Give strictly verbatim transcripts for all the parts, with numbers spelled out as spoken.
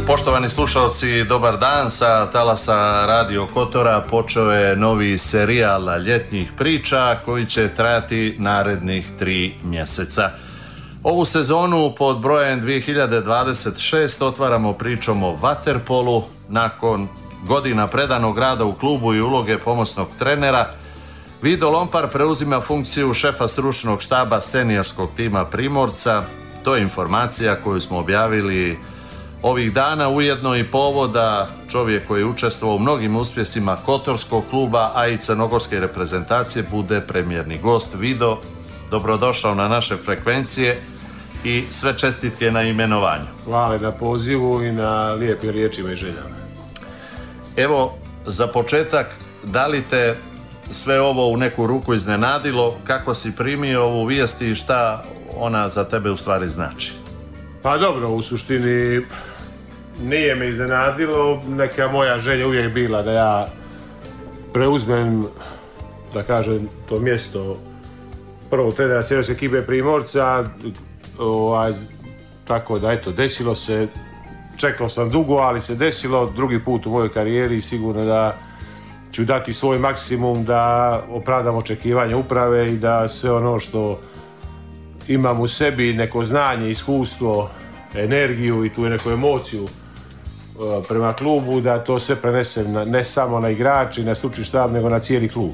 Poštovani slušalci, dobar dan. Sa talasa Radio Kotora počeo je novi serijal ljetnih priča koji će trajati narednih tri mjeseca. Ovu sezonu pod brojem dvije hiljade dvadeset šest otvaramo pričom o vaterpolu. Nakon godina predanog rada u klubu i uloge pomoćnog trenera, Vido Lompar preuzima funkciju šefa stručnog štaba seniorskog tima Primorca. To je informacija koju smo objavili ovih dana, ujedno i povoda čovjek koji je učestvovao u mnogim uspjesima Kotorskog kluba, a i crnogorske reprezentacije, bude premijerni gost. Vido, dobrodošao na naše frekvencije i sve čestitke na imenovanju. Hvala na pozivu i na lijepim riječima i željama. Evo, za početak, da li te sve ovo u neku ruku iznenadilo? Kako si primio ovu vijest i šta ona za tebe u stvari znači? Pa dobro, u suštini nije me iznenadilo. Neka moja želja uvijek bila da ja preuzmem, da kažem, to mjesto prvog trenera seniorske ekipe Primorca. Ovaj, tako da, eto, desilo se. Čekao sam dugo, ali se desilo. Drugi put u mojoj karijeri, sigurno da ću dati svoj maksimum da opravdam očekivanja uprave i da sve ono što imam u sebi, neko znanje, iskustvo, energiju i tu je neku emociju uh, prema klubu, da to sve prenesem na, ne samo na igrači, na stručni štab, nego na cijeli klub.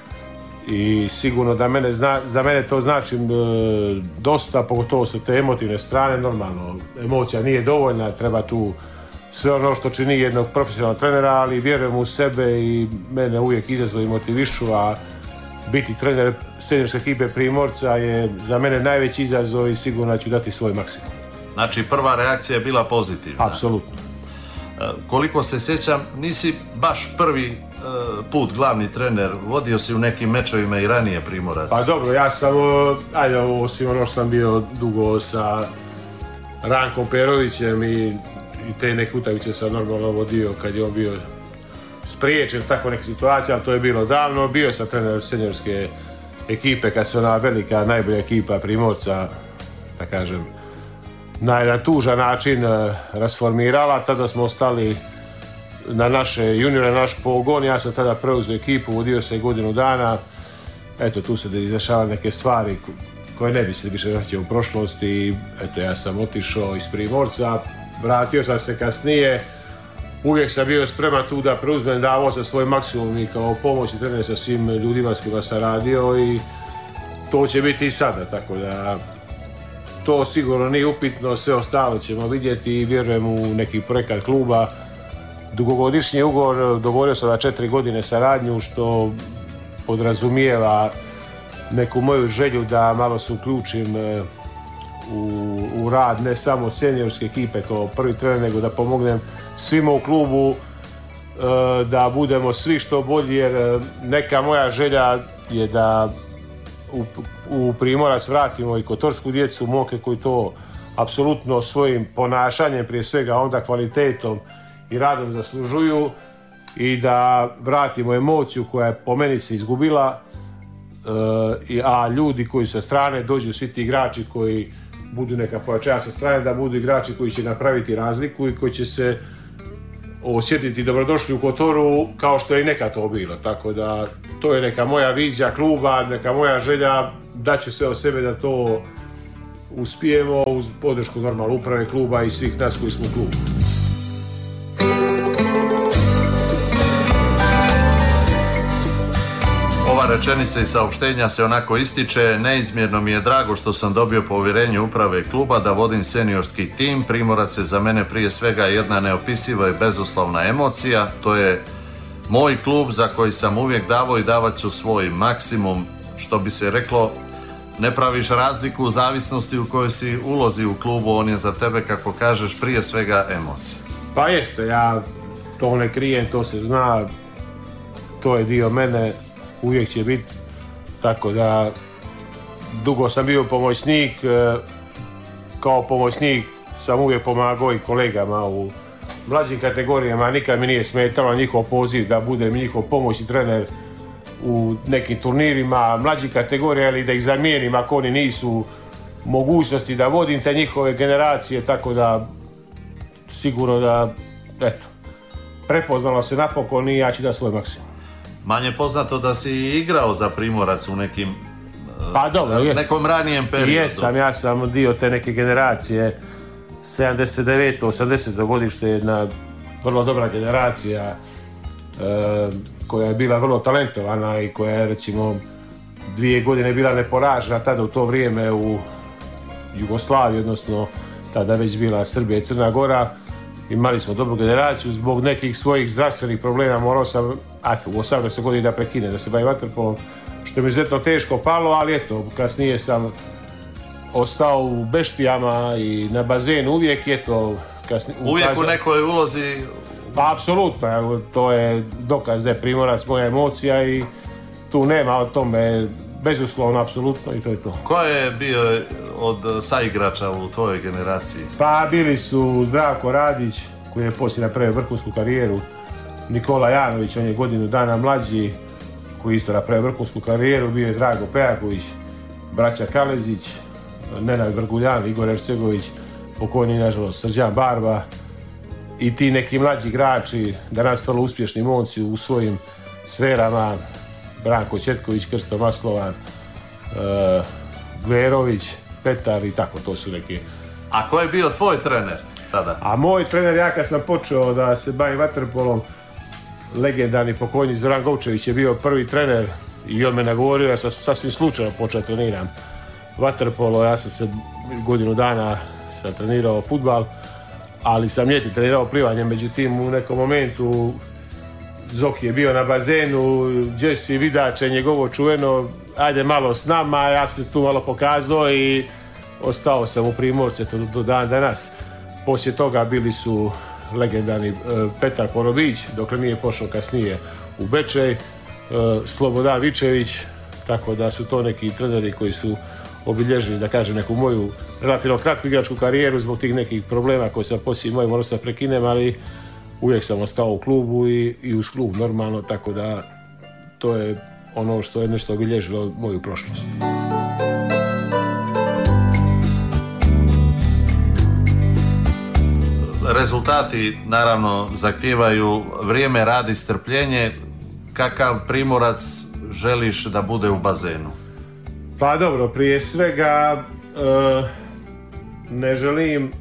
I sigurno da mene zna, za mene to znači uh, dosta, pogotovo sa te emotivne strane. Normalno, emocija nije dovoljna, treba tu sve ono što čini jednog profesionalnog trenera, ali vjerujem u sebe i mene uvijek izazove i motivišu, a biti trener seniorske ekipe Primorca je za mene najveći izazov i sigurno ću dati svoj maksimum. Znači, prva reakcija je bila pozitivna. Apsolutno. E, koliko se sjećam, nisi baš prvi e, put glavni trener, vodio si u nekim mečevima i ranije Primorac. Pa dobro, ja sam, ajde, osim ono što sam bio dugo sa Rankom Perovićem i, i te neke utakmice sam normalno vodio kad je on bio spriječen tako neke situacije, ali to je bilo davno. Bio sam trener seniorske ekipe kad se ona velika, najbolja ekipa Primorca, da kažem, na jedan tužan način rasformirala. Tada smo ostali na naše juniore, naš pogon. Ja sam tada preuzeo ekipu, vodio se godinu dana. Eto, tu se dešavaju neke stvari koje ne bi se više vraćao u prošlosti. Eto, ja sam otišao iz Primorca, vratio sam se kasnije. Uvijek sam bio spreman tu da preuzmem, davao sam svoj maksimum i kao pomoć i trener sa svim ljudima s kojima sam radio i to će biti i sada, tako da to sigurno nije upitno, sve ostalo ćemo vidjeti i vjerujem u neki projekat kluba. Dugogodišnji ugovor, dogovorio sam na četiri godine saradnju, što podrazumijeva neku moju želju da malo se uključim u, u rad ne samo seniorske ekipe kao prvi trener, nego da pomognem svima u klubu da budemo svi što bolji, jer neka moja želja je da u, u Primorac vratimo i kotorsku djecu, momke koji to apsolutno svojim ponašanjem, prije svega onda kvalitetom i radom zaslužuju, i da vratimo emociju koja je po meni se izgubila, a ljudi koji sa strane dođu, svi ti igrači koji budu neka pojačanja sa strane, da budu igrači koji će napraviti razliku i koji će se osjetiti dobrodošli u Kotoru kao što je i neka to bilo. Tako da to je neka moja vizija kluba, neka moja želja, da ću sve od sebe da to uspijemo uz podršku normalno uprave kluba i svih nas koji smo u klubu. Ova rečenica i saopštenja se onako ističe: neizmjerno mi je drago što sam dobio povjerenje uprave kluba da vodim seniorski tim. Primorac je za mene prije svega jedna neopisiva i bezuslovna emocija. To je moj klub za koji sam uvijek davao i davat ću svoj maksimum. Što bi se reklo, ne praviš razliku u zavisnosti u kojoj si ulozi u klubu, on je za tebe, kako kažeš, prije svega emocija. Pa jeste, ja to ne krijem, to se zna, to je dio mene, uvijek će biti, tako da dugo sam bio pomoćnik, kao pomoćnik sam uvijek pomagao i kolegama u mlađim kategorijama, nikad mi nije smetalo njihov poziv da budem njihov pomoćni trener u nekim turnirima mlađih kategorija ili da ih zamijenim ako oni nisu mogućnosti da vodim te njihove generacije, tako da sigurno da, eto, prepoznalo se napokon i ja ću da svoj maksimum. Manje poznato da si igrao za Primorac u nekim pa, dobro, jes. nekom ranijem periodu. Jesam, ja sam dio te neke generacije sedamdeset deveto osamdeseto godište, jedna vrlo dobra generacija e, koja je bila vrlo talentovana i koja je recimo dvije godine bila neporažena tada u to vrijeme u Jugoslaviji, odnosno tada već bila Srbija i Crna Gora. Imali smo dobru generaciju, zbog nekih svojih zdravstvenih problema morao sam a, u osamnaestoj godini da prekinem, da se bavim vaterpolom, što mi je izuzetno teško palo, ali eto, kasnije sam ostao u Beštijama i na bazenu uvijek, eto... Kasnije, uvijek ukazao, u nekoj ulozi... Pa, apsolutno, to je dokaz da je Primorac moja emocija i tu nema o tome, bezuslovno, apsolutno, i to je to. Ko je bio od saigrača u tvojoj generaciji? Pa bili su Zdravko Radić, koji je poslije napravio vrhunsku karijeru, Nikola Janović, on je godinu dana mlađi, koji isto napravio vrhunsku karijeru, bio je Drago Pejaković, braća Kalezić, Nenad Vrguljan, Igor Ercegović, pokojni nažalost Srđan Barba i ti neki mlađi igrači, danas vrlo uspješni momci u svojim sferama, Branko Četković, Krsto Maslovan, uh, Gverović, Petar i tako, to su neki. A ko je bio tvoj trener tada? A moj trener, ja kad sam počeo da se bavim vaterpolom, legendarni pokojni Zoran Govčević je bio prvi trener i on me nagovorio, ja sam sasvim slučajno počeo treniram vaterpolo, ja sam se godinu dana sam trenirao fudbal, ali sam ljeti trenirao plivanje, međutim u nekom momentu Zoki je bio na bazenu, Jesse Vidače, njegovo čuveno, ajde malo s nama, ja sam tu malo pokazao i ostao sam u Primorce do, do dan danas. Poslije toga bili su legendarni e, Petar Porobić, dokle nije pošao kasnije u Bečej, e, Slobodan Vičević, tako da su to neki treneri koji su obilježili, da kažem, neku moju relativno kratku igračku karijeru zbog tih nekih problema koje sam poslije imao i morao sam prekinem, ali uvijek sam ostao u klubu i, i uz klub normalno, tako da to je ono što je nešto obilježilo moju prošlost. Rezultati naravno zahtijevaju vrijeme, rad i strpljenje. Kakav Primorac želiš da bude u bazenu? Pa dobro, prije svega e, ne želim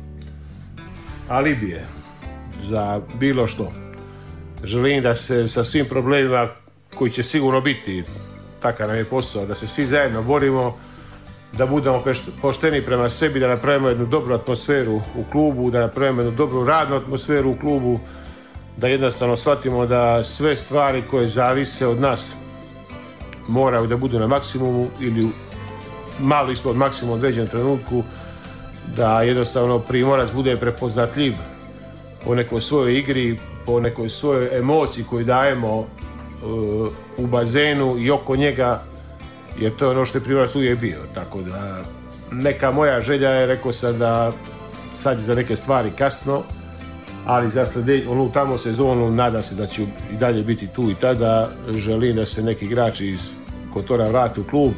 alibije za bilo što. Želim da se sa svim problemima koji će sigurno biti, takav nam je posao, da se svi zajedno borimo, da budemo pošteni prema sebi, da napravimo jednu dobru atmosferu u klubu, da napravimo jednu dobru radnu atmosferu u klubu, da jednostavno shvatimo da sve stvari koje zavise od nas moraju da budu na maksimumu ili malo ispod maksimuma u određenom trenutku, da jednostavno Primorac bude prepoznatljiv po nekoj svojoj igri, po nekoj svojoj emociji koju dajemo uh, u bazenu i oko njega, jer to je ono što je Primorac uvijek bio. Tako da neka moja želja je, rekao sam da sad je za neke stvari kasno, ali za sljedeću, onu tamo sezonu nadam se da ću i dalje biti tu i tada. Želim da se neki igrači iz Kotora vrati u klub,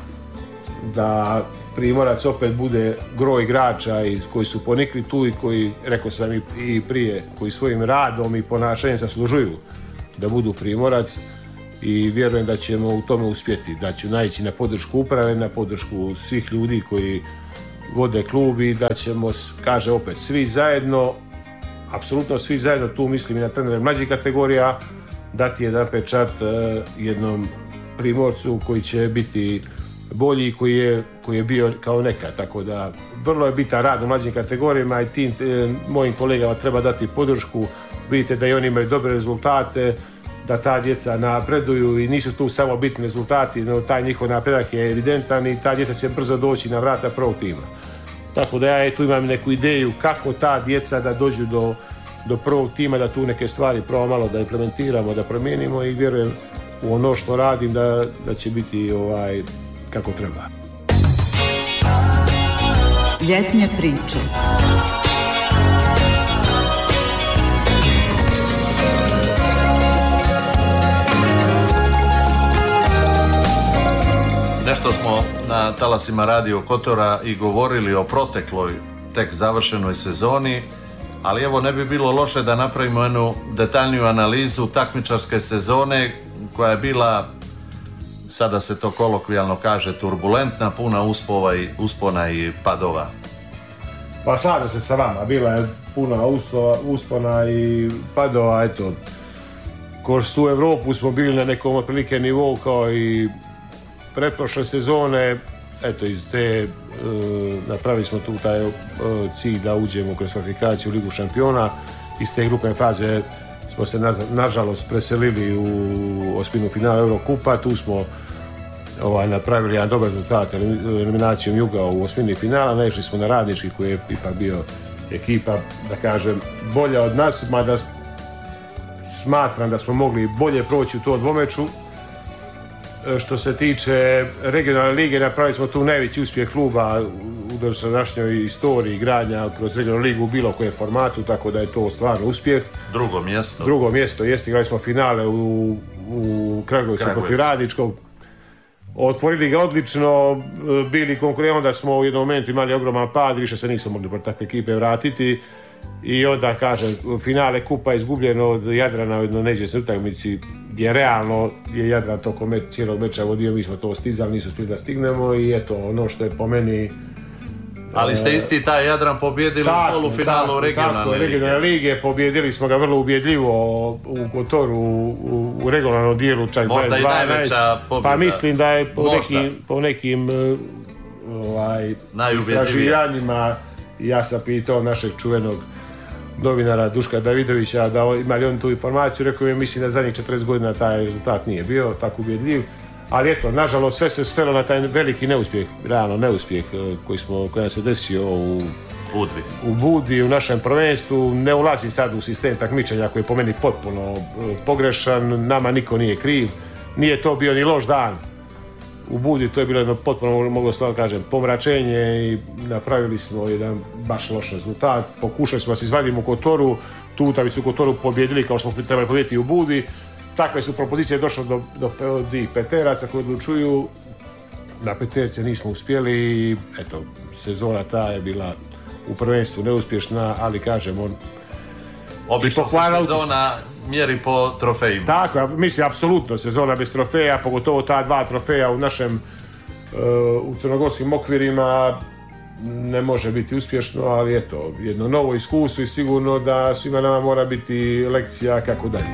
da Primorac opet bude gro igrača iz, koji su ponikli tu i koji, rekao sam i, i prije, koji svojim radom i ponašanjem zaslužuju da budu Primorac i vjerujem da ćemo u tome uspjeti, da ću naići na podršku uprave, na podršku svih ljudi koji vode klub i da ćemo, kaže opet, svi zajedno, apsolutno svi zajedno, tu mislim i na trenere mlađih kategorija, dati jedan pečat uh, jednom Primorcu koji će biti bolji, koji je, koji je bio kao nekad, tako da vrlo je bitan rad u mlađim kategorijama i tim e, mojim kolegama treba dati podršku. Vidite da i oni imaju dobre rezultate, da ta djeca napreduju i nisu tu samo bitni rezultati, no taj njihov napredak je evidentan i ta djeca će brzo doći na vrata prvog tima. Tako da ja tu imam neku ideju kako ta djeca da dođu do, do prvog tima, da tu neke stvari prvo malo da implementiramo, da promijenimo i vjerujem u ono što radim da, da će biti ovaj, kako treba. Ljetne priče. Nešto smo na talasima Radio Kotora i govorili o protekloj, tek završenoj sezoni, ali evo ne bi bilo loše da napravimo jednu detaljniju analizu takmičarske sezone koja je bila, sada se to kolokvijalno kaže, turbulentna, puna uspova i, uspona i padova. Pa slažem se sa vama, bila je puna uspona, uspona i padova, eto. Kroz tu Europu smo bili na nekom otprilike nivou kao i pretprošle sezone, eto iz te e, napravili smo tu taj e, cilj da uđemo kroz kvalifikaciju u Ligu šampiona. Iz te grupne faze smo se na, nažalost preselili u osminu finala Eurokupa, tu smo ovaj, napravili jedan dobar rezultat eliminacijom Juga u osmini finala, naišli smo na Radnički koji je ipak bio ekipa, da kažem, bolja od nas, mada smatram da smo mogli bolje proći u to dvomeču. Što se tiče regionalne lige, napravili smo tu najveći uspjeh kluba u dosadašnjoj istoriji igranja kroz regionalnu ligu u bilo kojem formatu, tako da je to stvarno uspjeh. Drugo mjesto. Drugo mjesto, jeste, igrali smo finale u, u Kragujevcu protiv Radničkog. Otvorili ga odlično, bili konkurenti, onda smo u jednom momentu imali ogroman pad, više se nismo mogli protiv takve ekipe vratiti. I onda, kažem, finale kupa je izgubljeno od Jadrana u jednoj neizvjesnoj utakmici gdje realno je Jadran tokom me, cijelog meča vodio, mi smo to stizali, nisu uspjeli da stignemo i eto, ono što je po meni... Ali ste isti taj Jadran pobjedili tako, u polufinalu regionalne lige. regionalne lige, pobjedili smo ga vrlo ubjedljivo u Kotoru, u, u regionalnom dijelu, čak možda i najveća pobjeda. Pa mislim da je po možda. nekim, po nekim ovaj, istraživanjima, ja sam pitao našeg čuvenog novinara Duška Davidovića da ima li on tu informaciju, rekao je mislim da zadnjih četrdeset godina taj rezultat nije bio tako ubjedljiv, ali eto, nažalost sve se svelo na taj veliki neuspjeh, realno neuspjeh koji, smo, koji nam se desio u Budvi. u Budvi, u našem prvenstvu. Ne ulazim sad u sistem takmičenja koji je po meni potpuno pogrešan, nama niko nije kriv, nije to bio ni loš dan u Budvi, to je bilo jedno potpuno, mogu stvarno kažem, pomračenje i napravili smo jedan baš loš rezultat. Pokušali smo da se izvadimo u Kotoru, tu utakmicu u Kotoru pobjedili kao što smo trebali pobjediti u Budvi. Takve su propozicije došle do, do, do peteraca koji odlučuju. Na peterce nismo uspjeli i eto, sezona ta je bila u prvenstvu neuspješna, ali kažem, on... Obično se sezona mjeri po trofejima. Tako, mislim, apsolutno, sezona bez trofeja, pogotovo ta dva trofeja u našem, uh, u crnogorskim okvirima, ne može biti uspješno, ali eto, jedno novo iskustvo i sigurno da svima nama mora biti lekcija kako dalje.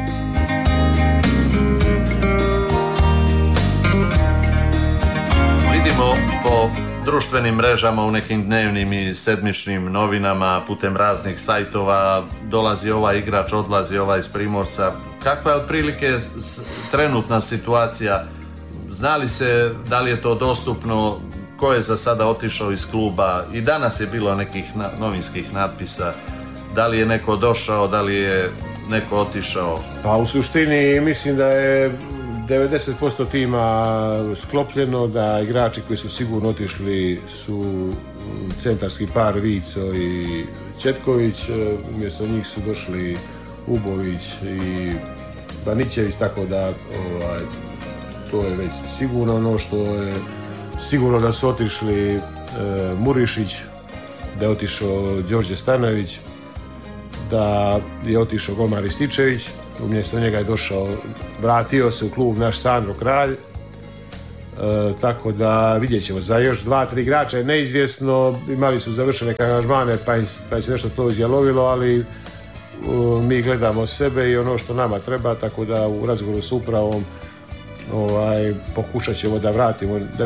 Vidimo po društvenim mrežama, u nekim dnevnim i sedmičnim novinama, putem raznih sajtova, dolazi ovaj igrač, odlazi ovaj iz Primorca. Kakva je otprilike trenutna situacija? Zna li se da li je to dostupno? Ko je za sada otišao iz kluba? I danas je bilo nekih novinskih natpisa. Da li je neko došao, da li je neko otišao? Pa u suštini mislim da je devedeset posto tima sklopljeno, da igrači koji su sigurno otišli su centarski par Vico i Četković, umjesto njih su došli Ubović i Banićević, tako da ovaj, to je već sigurno. Ono što je sigurno da su otišli e, Murišić, da je otišao Đorđe Stanojević, da je otišao Gomar Rističević, umjesto njega je došao, vratio se u klub naš Sandro Kralj, e, tako da vidjet ćemo. Za još dva, tri igrača je neizvjesno, imali su završene aranžmane pa, pa je se nešto to izjalovilo, ali e, mi gledamo sebe i ono što nama treba, tako da u razgovoru s upravom ovaj, pokušat ćemo da vratimo, da